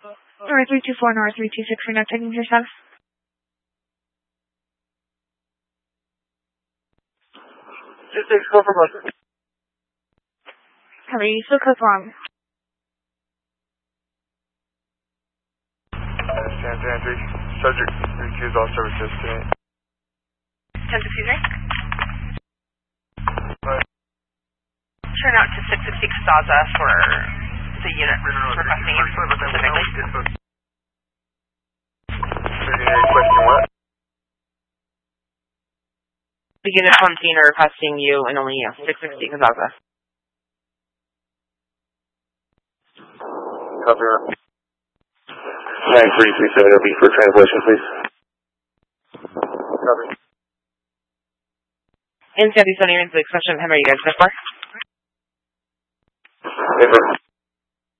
Or 324 North 326 for not taking your status. 26, go for bus. Hello, you still code wrong. Subject refuse all services today. 10 diffusing. Turn out to 660 Casaza for the unit requesting you specifically. Question what? The unit on scene are requesting you and only you, 660 Casaza. Copy. 9337, it'll be for translation, please. Copy. In Southeast Onion, the expression of him, are you guys so far? Paper.